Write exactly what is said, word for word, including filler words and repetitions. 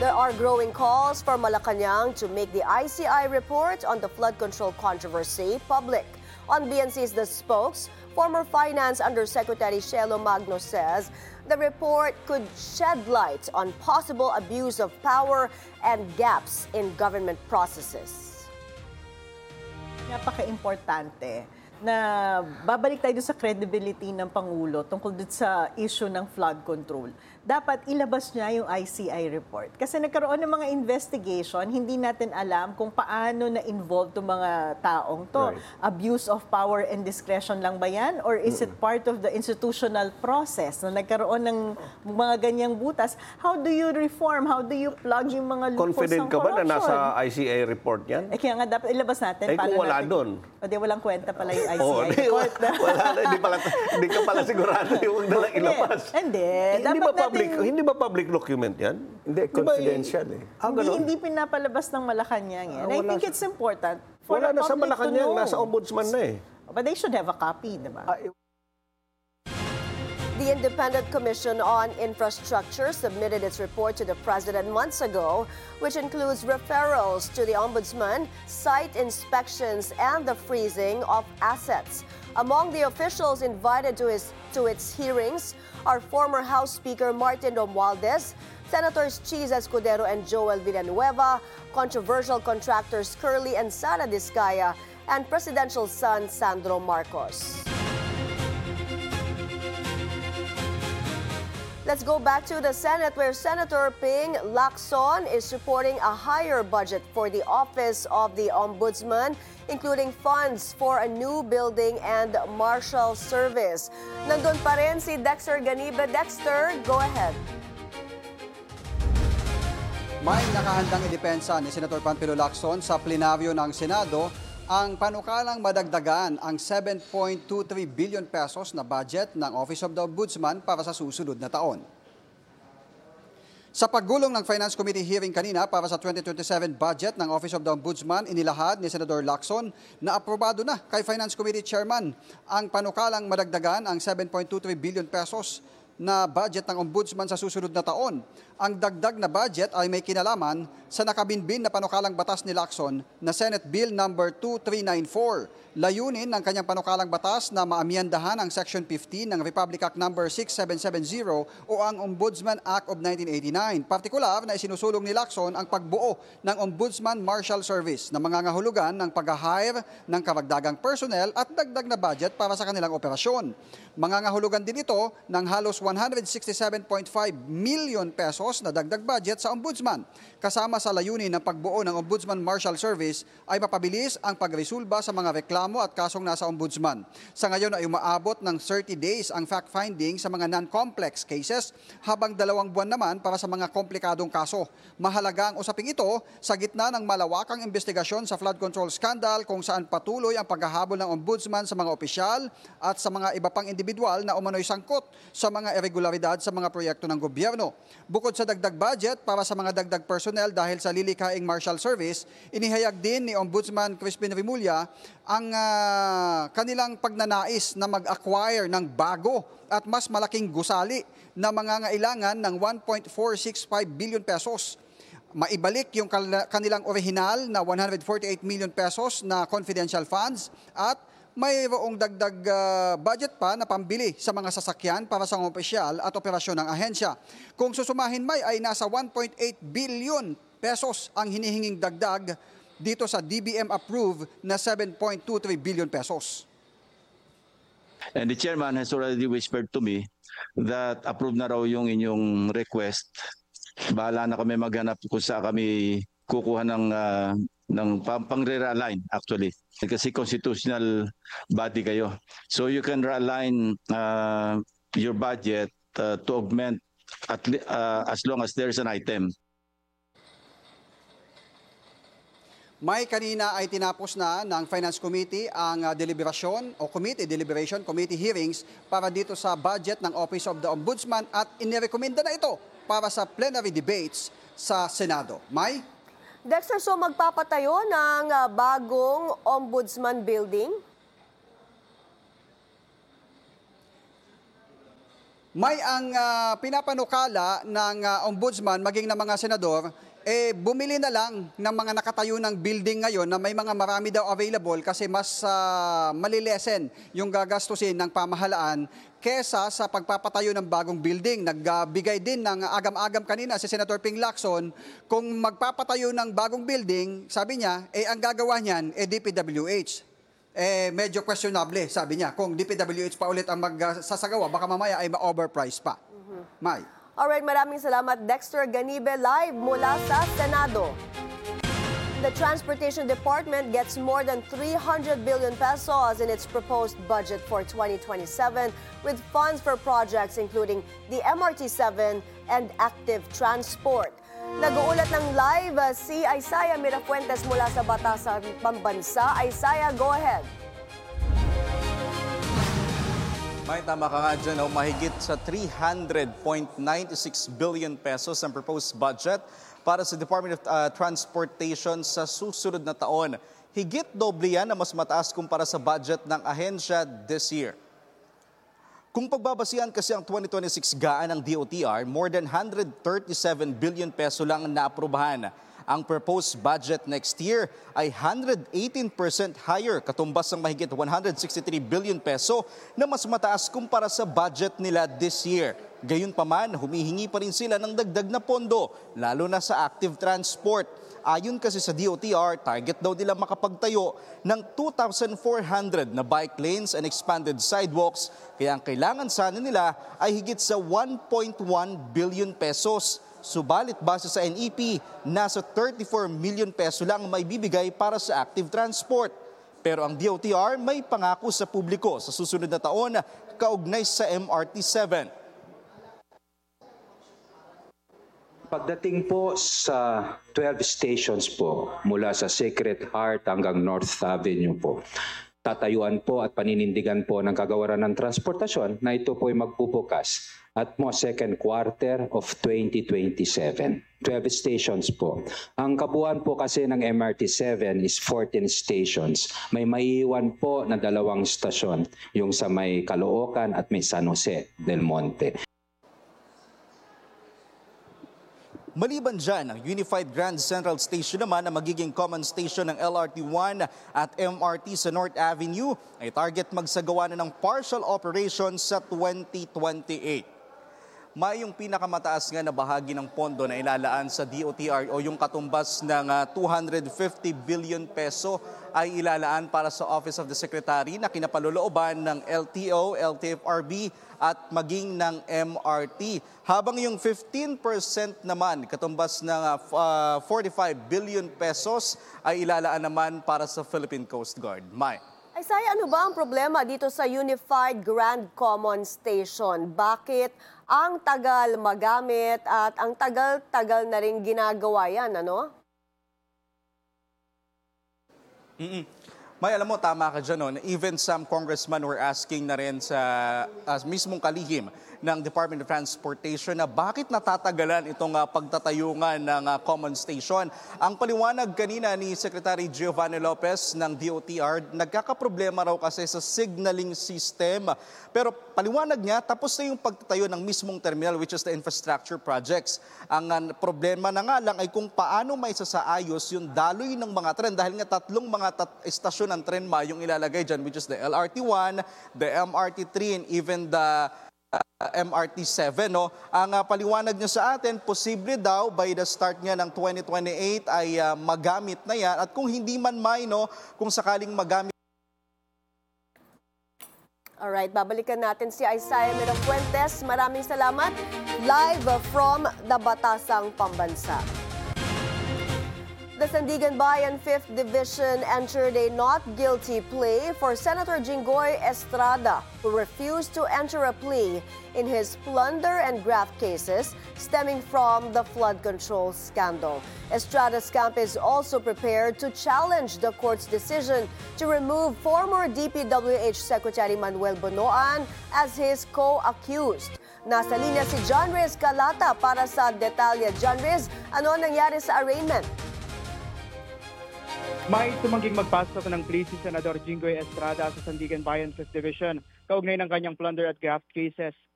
There are growing calls for Malacanang to make the I C I report on the flood control controversy public. On B N C's The Spokes, former Finance Undersecretary Shelo Magno says the report could shed light on possible abuse of power and gaps in government processes. Napaka-importante na babalik tayo dun sa credibility ng Pangulo tungkol dun sa issue ng flood control. Dapat ilabas niya yung I C I report. Kasi nagkaroon ng mga investigation, hindi natin alam kung paano na-involved itong mga taong to. Right. Abuse of power and discretion lang ba yan? Or is it part of the institutional process na nagkaroon ng mga ganyang butas? How do you reform? How do you plug yung mga loopholes Confident ng ka ba na corruption? nasa I C I report yan? Eh kaya nga dapat ilabas natin. Eh, kung wala natin, doon. O di walang kwenta pala yung I C I Oh, di, report. wala na, hindi, pala, hindi ka pala sigurado yung dalang ilabas. Hindi. Hindi Dapat ba public, natin- hindi ba public document yan? Hindi, Di ba, confidential eh. Ah, Hindi, ganun? hindi pinapalabas ng Malacanang yan. Ah, I wala think sa- it's important for Wala the na sa public to Malacanang, know. nasa ombudsman na eh. But they should have a copy, di ba? Ah, The Independent Commission on Infrastructure submitted its report to the President months ago, which includes referrals to the Ombudsman, site inspections, and the freezing of assets. Among the officials invited to, his, to its hearings are former House Speaker Martin Romualdez, Senators Cheese Escudero and Joel Villanueva, controversial contractors Curly and Sara Discaya, and presidential son Sandro Marcos. Let's go back to the Senate, where Senator Ping Lacson is supporting a higher budget for the Office of the Ombudsman, including funds for a new building and marshal service. Nandun pa rin si Dexter Ganibe. Dexter, go ahead. May nakahandang idepensa ni Senator Panfilo Lacson sa plenaryo ng Senado ang panukalang madagdagan ang seven point two three billion pesos na budget ng Office of the Ombudsman para sa susunod na taon. Sa paggulong ng Finance Committee hearing kanina para sa twenty twenty-seven budget ng Office of the Ombudsman, inilahad ni Senador Lacson na aprobado na kay Finance Committee Chairman ang panukalang madagdagan ang seven point two three billion pesos na budget ng Ombudsman sa susunod na taon. Ang dagdag na budget ay may kinalaman sa nakabinbin na panukalang batas ni Lacson na Senate Bill number two three nine four. Layunin ng kanyang panukalang batas na maamyandahan ang Section fifteen ng Republic Act number six seven seven zero o ang Ombudsman Act of nineteen eighty-nine. Partikular na isinusulong ni Lacson ang pagbuo ng Ombudsman Marshal Service na mangangahulugan ng pag-hire ng karagdagang personnel at dagdag na budget para sa kanilang operasyon. Mangangahulugan din ito ng halos one hundred sixty-seven point five million pesos na dagdag budget sa Ombudsman. Kasama sa layunin ng pagbuo ng Ombudsman Marshal Service ay mapabilis ang pagresolba sa mga reklamo at kasong nasa Ombudsman. Sa ngayon ay umaabot ng thirty days ang fact-finding sa mga non-complex cases habang dalawang buwan naman para sa mga komplikadong kaso. Mahalaga ang usaping ito sa gitna ng malawakang investigasyon sa flood control scandal kung saan patuloy ang paghahabol ng Ombudsman sa mga opisyal at sa mga iba pang individual na umano'y sangkot sa mga irregularidad sa mga proyekto ng gobyerno. Bukod sa dagdag budget para sa mga dagdag personnel dahil sa lilikhaing Marshal Service, inihayag din ni Ombudsman Crispin Remulla ang uh, kanilang pagnanais na mag-acquire ng bago at mas malaking gusali na mangangailangan ng one point four six five billion pesos. Maibalik yung kanilang orihinal na one hundred forty-eight million pesos na confidential funds at mayroong dagdag uh, budget pa na pambili sa mga sasakyan para sa opisyal at operasyon ng ahensya. Kung susumahin may ay nasa one point eight billion pesos ang hinihinging dagdag dito sa D B M-approved na seven point two three billion pesos. And the chairman has already whispered to me that approve na raw yung inyong request. Bahala na kami maghanap kung saan kami kukuha ng uh, ng pang-re-realign actually. Kasi constitutional body kayo. So you can realign uh, your budget uh, to augment at uh, as long as there's an item. May kanina ay tinapos na ng Finance Committee ang uh, deliberasyon o committee deliberation, committee hearings para dito sa budget ng Office of the Ombudsman at inirekomenda na ito para sa plenary debates sa Senado. May? Dexter, so magpapatayo ng uh, bagong Ombudsman Building? May ang ah, pinapanukala ng ah, ombudsman maging ng mga senador, eh bumili na lang ng mga nakatayo ng building ngayon na may mga marami daw available kasi mas ah, malilesen yung gagastusin ng pamahalaan kesa sa pagpapatayo ng bagong building. Nagbigay din ng agam-agam kanina si Senator Ping Lacson, kung magpapatayo ng bagong building, sabi niya, eh ang gagawa niyan, eh D P W H. Eh medyo questionable, sabi niya, kung D P W H pa ulit ang magsasagawa, baka mamaya ay ma-overprice pa. May. Alright, maraming salamat Dexter Ganibe live mula sa Senado. The Transportation Department gets more than three hundred billion pesos in its proposed budget for twenty twenty-seven with funds for projects including the M R T seven and active transport. Nag-uulat ng live uh, si Isaiah Mirafuentes mula sa Batasan Pambansa. Isaiah, go ahead. May tama ka nga dyan, oh, mahigit sa three hundred point nine six billion pesos ang proposed budget para sa Department of uh, Transportation sa susunod na taon. Higit doble yan na mas mataas kumpara sa budget ng ahensya this year. Kung pagbabasihan kasi ang twenty twenty-six gaan ng D O T R, more than one hundred thirty-seven billion peso lang ang naaprubahan. Ang proposed budget next year ay one hundred eighteen percent higher, katumbas ng mahigit one hundred sixty-three billion peso na mas mataas kumpara sa budget nila this year. Gayunpaman, humihingi pa rin sila ng dagdag na pondo, lalo na sa active transport. Ayon kasi sa D O T R, target daw nila makapagtayo ng two thousand four hundred na bike lanes and expanded sidewalks, kaya ang kailangan sana nila ay higit sa one point one billion pesos. Subalit base sa N E P, nasa thirty-four million peso lang may bibigay para sa active transport. Pero ang D O T R may pangako sa publiko sa susunod na taon kaugnay sa M R T seven. Pagdating po sa twelve stations po, mula sa Sacred Heart hanggang North Avenue po, tatayuan po at paninindigan po ng kagawaran ng transportasyon na ito po ay magbubukas at mo second quarter of twenty twenty-seven. twelve stations po. Ang kabuuan po kasi ng M R T seven is fourteen stations. May maiiwan po na dalawang stasyon, yung sa may Caloocan at may San Jose del Monte. Maliban dyan, ang Unified Grand Central Station naman na magiging common station ng L R T one at M R T sa North Avenue ay target magsagawa na ng partial operation sa twenty twenty-eight. May yung pinakamataas nga na bahagi ng pondo na ilalaan sa D O T R o yung katumbas ng uh, two hundred fifty billion peso ay ilalaan para sa Office of the Secretary na kinapalulooban ng L T O, L T F R B at maging ng M R T. Habang yung fifteen percent naman katumbas ng uh, forty-five billion pesos ay ilalaan naman para sa Philippine Coast Guard. May. Isaiah, ano ba ang problema dito sa Unified Grand Common Station? Bakit ang tagal magamit at ang tagal-tagal na rin ginagawa yan, ano? Mm-mm. May alam mo, tama ka dyan, no? Even some congressmen were asking na rin sa uh, mismong kalihim ng Department of Transportation na bakit natatagalan itong uh, pagtatayungan ng uh, common station. Ang paliwanag kanina ni Secretary Giovanni Lopez ng D O T R, nagkakaproblema raw kasi sa signaling system. Pero paliwanag niya, tapos na yung pagtatayo ng mismong terminal, which is the infrastructure projects. Ang uh, problema na nga lang ay kung paano may sasaayos yung daloy ng mga tren dahil nga tatlong mga tat- estasyon ng tren ma yung ilalagay dyan, which is the L R T one, the M R T three, and even the Uh, M R T seven, no? Ang uh, paliwanag niya sa atin, posible daw by the start niya ng twenty twenty-eight ay uh, magamit na yan. At kung hindi man may, no, kung sakaling magamit. Alright, babalikan natin si Isaiah Mirafuentes. Maraming salamat. Live from the Batasang Pambansa. The Sandigan Bayan fifth Division entered a not guilty plea for Senator Jinggoy Estrada, who refused to enter a plea in his plunder and graft cases stemming from the flood control scandal. Estrada's camp is also prepared to challenge the court's decision to remove former D P W H Secretary Manuel Bonoan as his co-accused. Nasa linya si John Riz Calata para sa detalye. John Riz, ano nangyari sa arraignment? May tumangging magpasok ng plea si Senador Jinggoy Estrada sa Sandigan Bayan fifth Division kaugnay ng kanyang plunder at graft cases.